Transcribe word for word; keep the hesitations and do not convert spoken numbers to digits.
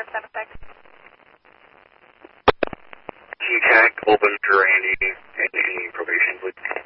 seven six. T TAC, open to Randy, and any probation, please.